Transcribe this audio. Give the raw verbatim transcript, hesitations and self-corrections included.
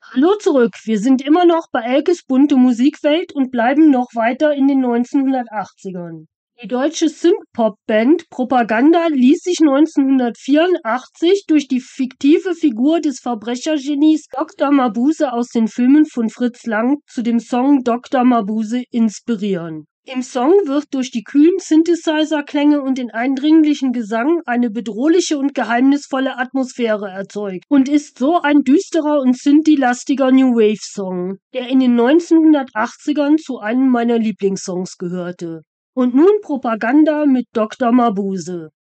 Hallo zurück, wir sind immer noch bei Elkes bunte Musikwelt und bleiben noch weiter in den neunzehnhundertachtzigern. Die deutsche Synthpop-Band Propaganda ließ sich neunzehnhundertvierundachtzig durch die fiktive Figur des Verbrechergenies Doktor Mabuse aus den Filmen von Fritz Lang zu dem Song Doktor Mabuse inspirieren. Im Song wird durch die kühlen Synthesizer-Klänge und den eindringlichen Gesang eine bedrohliche und geheimnisvolle Atmosphäre erzeugt und ist so ein düsterer und synthi-lastiger New-Wave-Song, der in den neunzehnhundertachtzigern zu einem meiner Lieblingssongs gehörte. Und nun Propaganda mit Doktor Mabuse.